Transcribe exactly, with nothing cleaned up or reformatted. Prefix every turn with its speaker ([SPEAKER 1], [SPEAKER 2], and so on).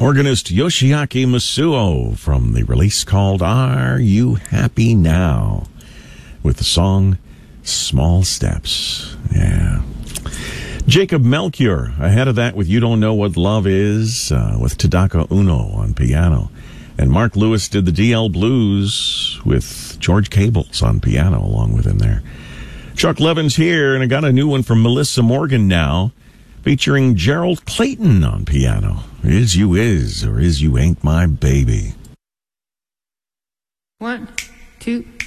[SPEAKER 1] Organist Yoshiaki Masuo from the release called Are You Happy Now? With the song Small Steps. Yeah. Jacob Melchior ahead of that with You Don't Know What Love Is uh, with Tadaka Uno on piano. And Mark Lewis did the D L Blues with George Cables on piano along with him there. Chuck Levin's here, and I got a new one from Melissa Morgan now, featuring Gerald Clayton on piano. Is You Is or Is You Ain't My Baby.
[SPEAKER 2] One, two...